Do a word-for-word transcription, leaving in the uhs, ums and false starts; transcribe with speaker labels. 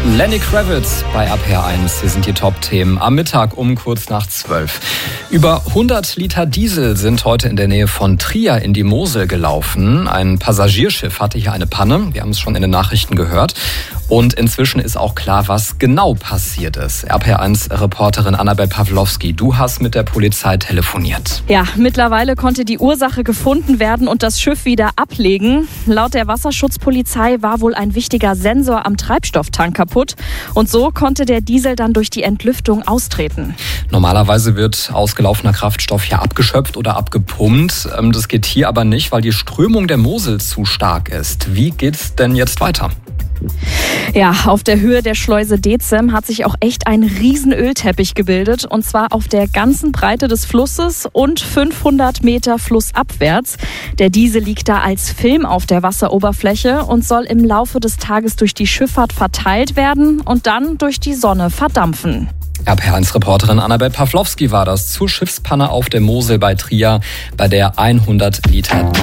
Speaker 1: Lenny Kravitz bei R P R eins. Hier sind die Top-Themen am Mittag um kurz nach zwölf. Über hundert Liter Diesel sind heute in der Nähe von Trier in die Mosel gelaufen. Ein Passagierschiff hatte hier eine Panne. Wir haben es schon in den Nachrichten gehört. Und inzwischen ist auch klar, was genau passiert ist. R P R eins-Reporterin Annabel Pawlowski, du hast mit der Polizei telefoniert.
Speaker 2: Ja, mittlerweile konnte die Ursache gefunden werden und das Schiff wieder ablegen. Laut der Wasserschutzpolizei war wohl ein wichtiger Sensor am Treibstofftank kaputt. Und so konnte der Diesel dann durch die Entlüftung austreten.
Speaker 1: Normalerweise wird ausgelaufener Kraftstoff ja abgeschöpft oder abgepumpt. Das geht hier aber nicht, weil die Strömung der Mosel zu stark ist. Wie geht's denn jetzt weiter?
Speaker 2: Ja, auf der Höhe der Schleuse Dezem hat sich auch echt ein riesen Ölteppich gebildet. Und zwar auf der ganzen Breite des Flusses und fünfhundert Meter flussabwärts. Der Diesel liegt da als Film auf der Wasseroberfläche und soll im Laufe des Tages durch die Schifffahrt verteilt werden und dann durch die Sonne verdampfen.
Speaker 1: R P R eins-Reporterin Annabel Pawlowski war das zur Schiffspanne auf der Mosel bei Trier, bei der hundert Liter